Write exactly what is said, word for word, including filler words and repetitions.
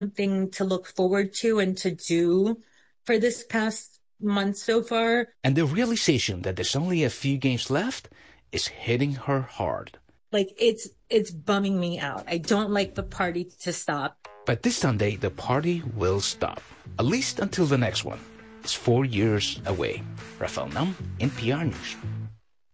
something to look forward to and to do for this past month so far. And the realization that there's only a few games left is hitting her hard. Like, it's it's bumming me out. I don't like the party to stop. But this Sunday, the party will stop. At least until the next one. It's four years away. Rafael Nam, N P R News.